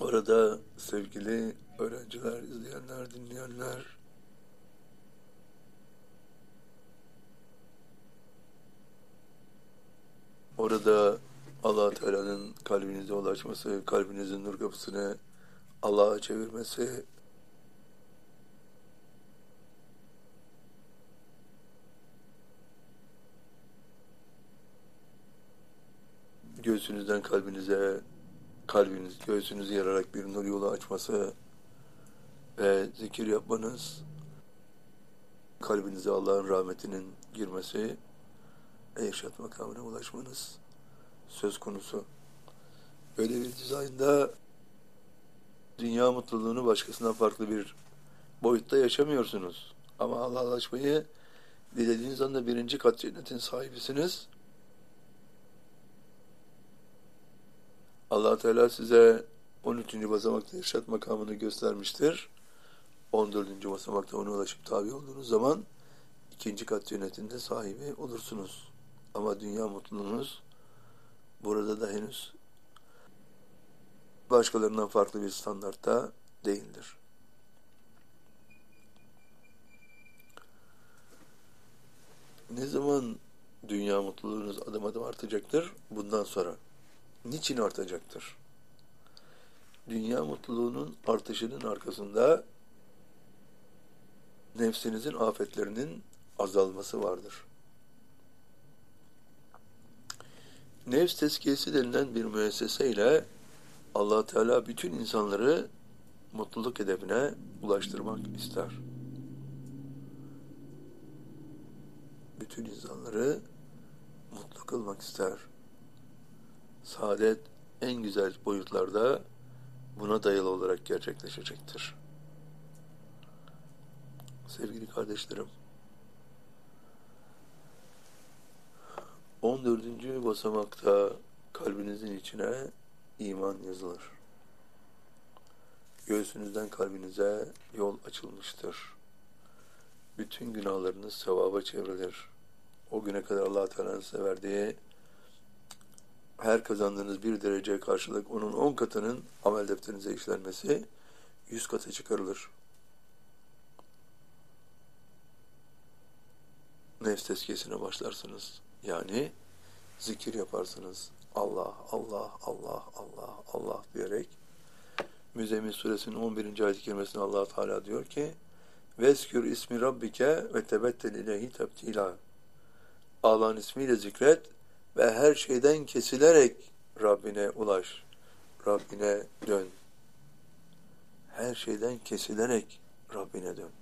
Orada sevgili öğrenciler, izleyenler, dinleyenler, orada Allah Teala'nın kalbinize ulaşması, kalbinizin nur kapısını Allah'a çevirmesi, göğsünüzden kalbinize, göğsünüzü yararak bir nur yolu açması ve zikir yapmanız, kalbinize Allah'ın rahmetinin girmesi, irşad makamına ulaşmanız söz konusu. Böyle bir dizaynda dünya mutluluğunu başkasından farklı bir boyutta yaşamıyorsunuz. Ama Allah'a ulaşmayı dilediğiniz anda birinci kat cennetin sahibisiniz. Allah Teala size 13. basamakta irşad makamını göstermiştir. 14. basamakta ona ulaşıp tabi olduğunuz zaman ikinci kat cennetinde sahibi olursunuz. Ama dünya mutluluğunuz burada da henüz başkalarından farklı bir standartta değildir. Ne zaman dünya mutluluğunuz adım adım artacaktır? Bundan sonra. Niçin artacaktır? Dünya mutluluğunun artışının arkasında nefsinizin afetlerinin azalması vardır. Nefs tezkiyesi denilen bir müesseseyle Allah Teala bütün insanları mutluluk hedefine ulaştırmak ister. Bütün insanları mutlu kılmak ister. Saadet en güzel boyutlarda buna dayalı olarak gerçekleşecektir. Sevgili kardeşlerim, 14. basamakta kalbinizin içine iman yazılır. Göğsünüzden kalbinize yol açılmıştır. Bütün günahlarınız sevaba çevrilir. O güne kadar Allah Teala'nın size verdiği her kazandığınız bir dereceye karşılık onun 10 katının amel defterinize işlenmesi 100 kata çıkarılır. Nefs tezkiyesine başlarsınız. Yani zikir yaparsınız. Allah, Allah, Allah, Allah, Allah diyerek. Müzzemmil suresinin 11. ayet-i kerimesinde Allah Teala diyor ki: "Veskür ismi rabbike ve tebettel ileyhi tebtila." Allah'ın ismiyle zikret ve her şeyden kesilerek Rabbine ulaş. Rabbine dön. Her şeyden kesilerek Rabbine dön.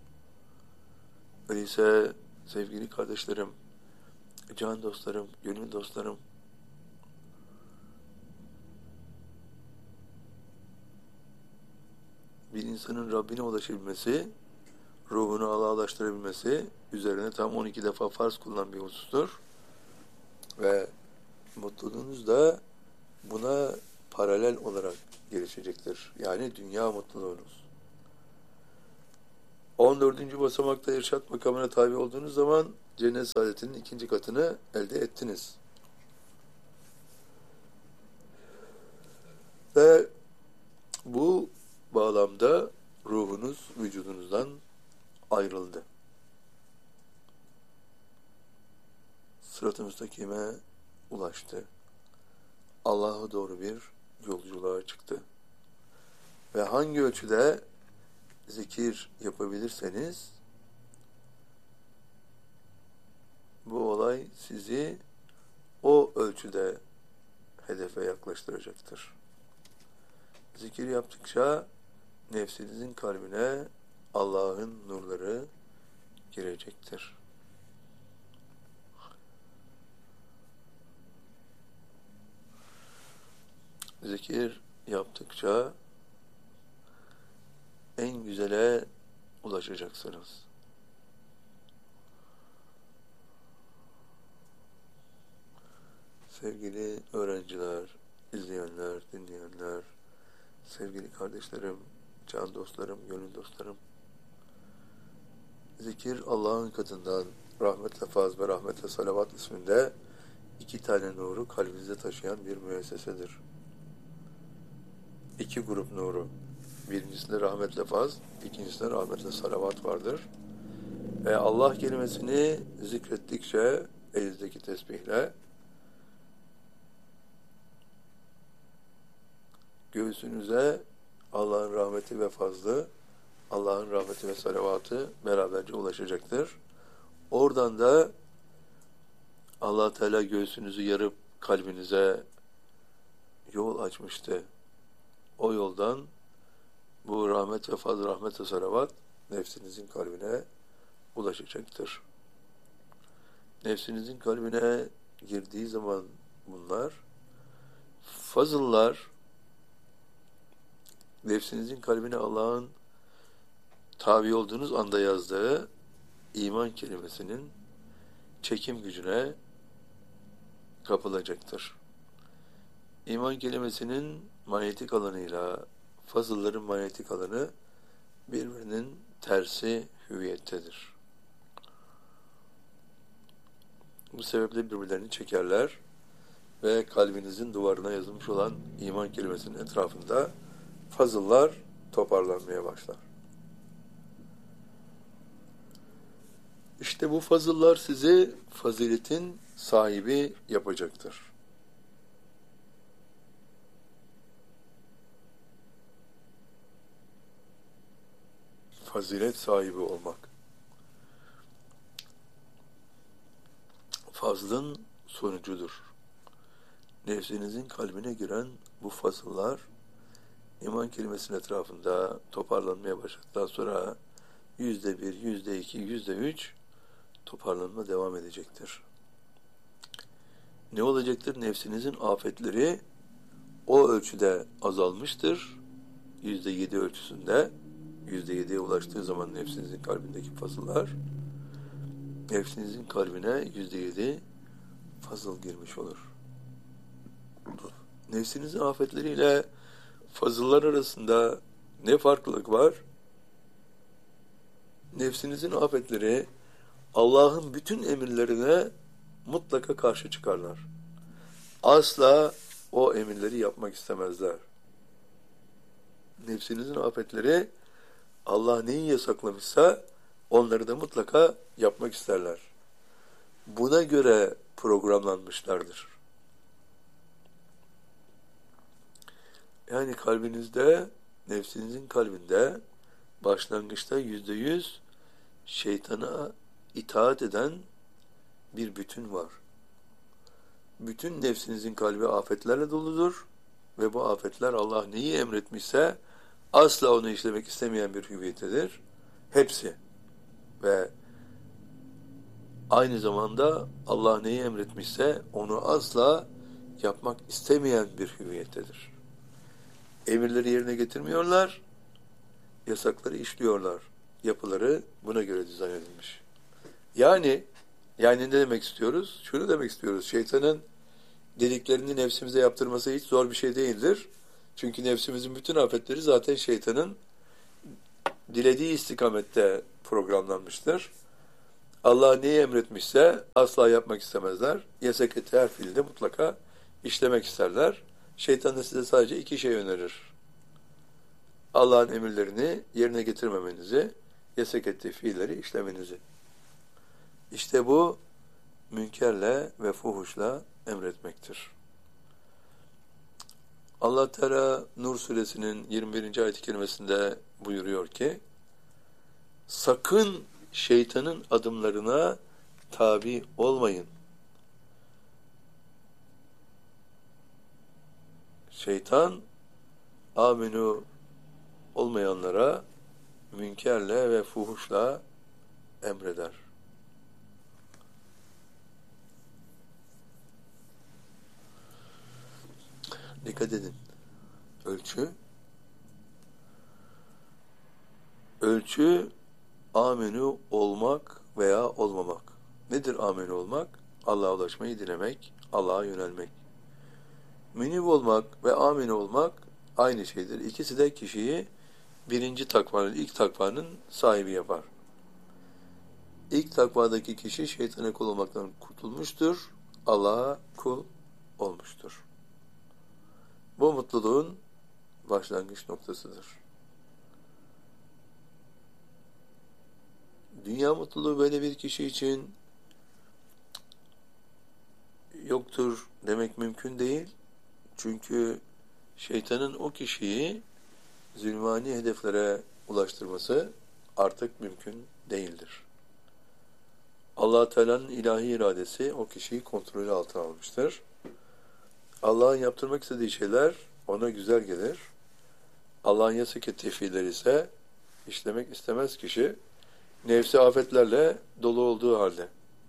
Öyleyse sevgili kardeşlerim, can dostlarım, gönül dostlarım, bir insanın Rabbine ulaşabilmesi, ruhunu Allah'a ulaştırabilmesi üzerine tam 12 defa farz kılınan bir husustur. Ve mutluluğunuz da buna paralel olarak gelişecektir. Yani dünya mutluluğunuz. 14. basamakta irşad makamına tabi olduğunuz zaman cennet saadetinin ikinci katını elde ettiniz. Ve bu bağlamda ruhunuz vücudunuzdan ayrıldı. Sırat-ı müstakime ulaştı. Allah'a doğru bir yolculuğa çıktı. Ve hangi ölçüde zikir yapabilirseniz bu olay sizi o ölçüde hedefe yaklaştıracaktır. Zikir yaptıkça nefsinizin kalbine Allah'ın nurları girecektir. Zikir yaptıkça en güzele ulaşacaksınız. Sevgili öğrenciler, izleyenler, dinleyenler, sevgili kardeşlerim, can dostlarım, gönül dostlarım, zikir Allah'ın katından rahmetle faz ve rahmetle salavat isminde 2 tane nuru kalbinize taşıyan bir müessesedir. iki grup nuru. Birincisinde rahmetle faz, ikincisinde rahmetle salavat vardır. Ve Allah kelimesini zikrettikçe elinizdeki tesbihle göğsünüze Allah'ın rahmeti ve fazlı, Allah'ın rahmeti ve salavatı beraberce ulaşacaktır. Oradan da Allah Teala göğsünüzü yarıp kalbinize yol açmıştı. O yoldan bu rahmet ve fazl, rahmet ve salavat nefsinizin kalbine ulaşacaktır. Nefsinizin kalbine girdiği zaman bunlar fazıllar nefsinizin kalbine Allah'ın tabi olduğunuz anda yazdığı iman kelimesinin çekim gücüne kapılacaktır. İman kelimesinin manyetik alanıyla fazılların manyetik alanı birbirinin tersi hüviyettedir. Bu sebeple birbirlerini çekerler ve kalbinizin duvarına yazılmış olan iman kelimesinin etrafında fazıllar toparlanmaya başlar. İşte bu fazıllar sizi faziletin sahibi yapacaktır. Fazilet sahibi olmak. Fazlın sonucudur. Nefsinizin kalbine giren bu fazıllar iman kelimesinin etrafında toparlanmaya başladıktan sonra %1, %2, %3 toparlanma devam edecektir. Ne olacaktır? Nefsinizin afetleri o ölçüde azalmıştır. %7 ölçüsünde, %7'ye ulaştığı zaman nefsinizin kalbindeki fazıllar, nefsinizin kalbine %7 fazıl girmiş olur. Nefsinizin afetleriyle fazıllar arasında ne farklılık var? Nefsinizin afetleri Allah'ın bütün emirlerine mutlaka karşı çıkarlar. Asla o emirleri yapmak istemezler. Nefsinizin afetleri Allah neyi yasaklamışsa onları da mutlaka yapmak isterler. Buna göre programlanmışlardır. Yani kalbinizde, nefsinizin kalbinde başlangıçta %100 şeytana itaat eden bir bütün var. Bütün nefsinizin kalbi afetlerle doludur ve bu afetler Allah neyi emretmişse asla onu işlemek istemeyen bir hüviyettedir. Hepsi. Ve aynı zamanda Allah neyi emretmişse onu asla yapmak istemeyen bir hüviyettedir. Emirleri yerine getirmiyorlar, yasakları işliyorlar. Yapıları buna göre dizayn edilmiş. Yani ne demek istiyoruz? Şunu demek istiyoruz. Şeytanın dediklerini nefsimize yaptırması hiç zor bir şey değildir. Çünkü nefsimizin bütün afetleri zaten şeytanın dilediği istikamette programlanmıştır. Allah neyi emretmişse asla yapmak istemezler. Yasak ettiği her fiili de mutlaka işlemek isterler. Şeytan da size sadece iki şey önerir. Allah'ın emirlerini yerine getirmemenizi, yasak ettiği fiilleri işlemenizi. İşte bu münkerle ve fuhuşla emretmektir. Allah Teala Nur suresinin 21. ayet-i kerimesinde buyuruyor ki, sakın şeytanın adımlarına tabi olmayın. Şeytan aminu olmayanlara münkerle ve fuhuşla emreder. Dikkat edin. Ölçü aminu olmak veya olmamak. Nedir aminu olmak? Allah'a ulaşmayı dilemek, Allah'a yönelmek. Münib olmak ve amin olmak aynı şeydir. İkisi de kişiyi birinci takvanın, ilk takvanın sahibi yapar. İlk takvadaki kişi şeytana kul olmaktan kurtulmuştur, Allah'a kul olmuştur. Bu mutluluğun başlangıç noktasıdır. Dünya mutluluğu böyle bir kişi için yoktur demek mümkün değil. Çünkü şeytanın o kişiyi zulmani hedeflere ulaştırması artık mümkün değildir. Allah Teala'nın ilahi iradesi o kişiyi kontrolü altına almıştır. Allah'ın yaptırmak istediği şeyler ona güzel gelir. Allah'ın yasak ettiği fiiller ise işlemek istemez kişi. Nefsi afetlerle dolu olduğu halde.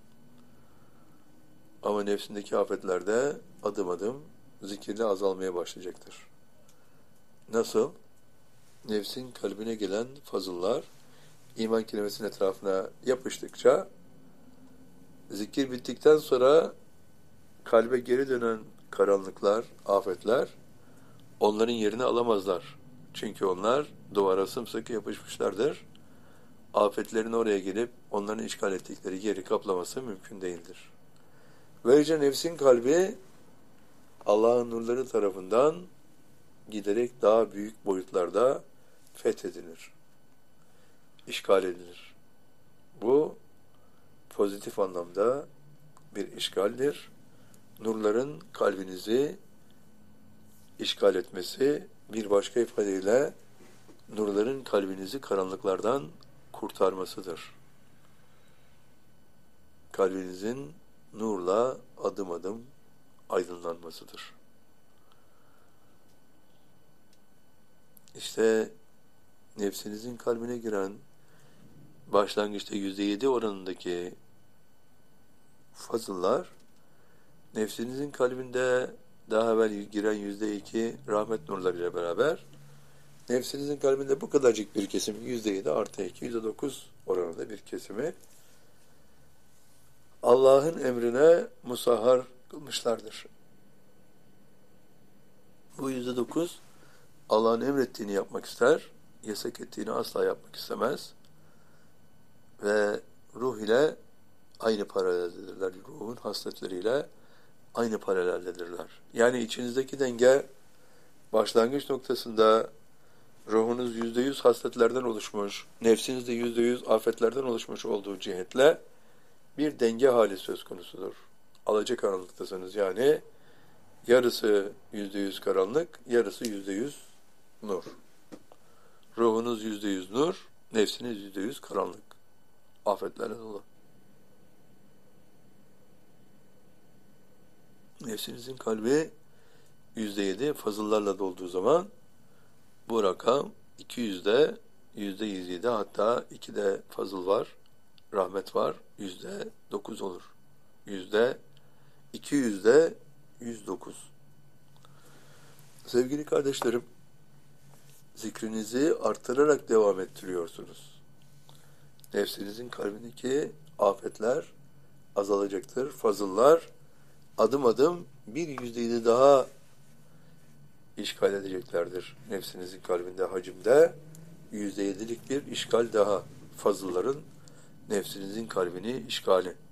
Ama nefsindeki afetler de adım adım zikirle azalmaya başlayacaktır. Nasıl? Nefsin kalbine gelen fazıllar iman kelimesinin etrafına yapıştıkça zikir bittikten sonra kalbe geri dönen karanlıklar, afetler onların yerini alamazlar. Çünkü onlar duvara sımsıkı yapışmışlardır. Afetlerin oraya gelip onların işgal ettikleri yeri kaplaması mümkün değildir. Böylece nefsin kalbi Allah'ın nurları tarafından giderek daha büyük boyutlarda fethedilir, işgal edilir. Bu pozitif anlamda bir işgaldir. Nurların kalbinizi işgal etmesi, bir başka ifadeyle nurların kalbinizi karanlıklardan kurtarmasıdır. Kalbinizin nurla adım adım aydınlanmasıdır. İşte nefsinizin kalbine giren başlangıçta %7 oranındaki fazıllar, nefsinizin kalbinde daha evvel giren %2 rahmet nurlarıyla beraber, nefsinizin kalbinde bu kadarcık bir kesimi %7 artı 2, %9 oranında bir kesimi Allah'ın emrine musahhar kılmışlardır. Bu %9 Allah'ın emrettiğini yapmak ister, yasak ettiğini asla yapmak istemez ve ruh ile aynı paraleldedirler. Ruhun hasletleriyle aynı paraleldedirler. Yani içinizdeki denge başlangıç noktasında ruhunuz %100 hasletlerden oluşmuş, nefsiniz de %100 afetlerden oluşmuş olduğu cihetle bir denge hali söz konusudur. Alacakaranlıktasınız yani yarısı %100 karanlık, yarısı %100 nur. Ruhunuz %100 nur, nefsiniz %100 karanlık. Afetlerle dolu. Nefsinizin kalbi %7 fazıllarla dolduğu zaman bu rakam 200'de %107, hatta 2'de fazıl var, rahmet var, %9 olur. %200'de 109. Sevgili kardeşlerim, zikrinizi artırarak devam ettiriyorsunuz. Nefsinizin kalbindeki afetler azalacaktır. Fazıllar adım adım bir %7 daha işgal edeceklerdir. Nefsinizin kalbinde hacimde %7'lik bir işgal daha. Fazılların nefsinizin kalbini işgali.